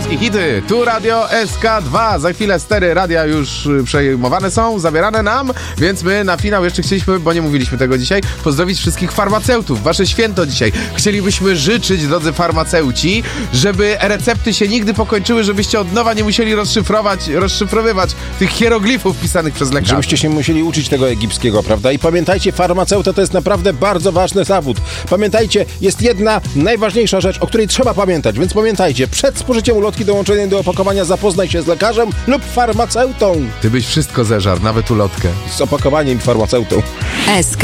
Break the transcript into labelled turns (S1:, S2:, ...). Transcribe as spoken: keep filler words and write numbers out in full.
S1: Polskie hity, tu Radio S K dwa. Za chwilę stery radia już przejmowane są, zabierane nam, więc my na finał jeszcze chcieliśmy, bo nie mówiliśmy tego dzisiaj, pozdrowić wszystkich farmaceutów. Wasze święto dzisiaj. Chcielibyśmy życzyć, drodzy farmaceuci, żeby recepty się nigdy pokończyły, żebyście od nowa nie musieli rozszyfrować, rozszyfrowywać tych hieroglifów pisanych przez lekarzy.
S2: Żebyście się musieli uczyć tego egipskiego, prawda? I pamiętajcie, farmaceuta to jest naprawdę bardzo ważny zawód. Pamiętajcie, jest jedna najważniejsza rzecz, o której trzeba pamiętać, więc pamiętajcie, przed spożyciem ulotki dołączonej do opakowania zapoznaj się z lekarzem lub farmaceutą.
S1: Ty byś wszystko zeżarł, nawet ulotkę.
S2: Z opakowaniem farmaceutą.
S3: S K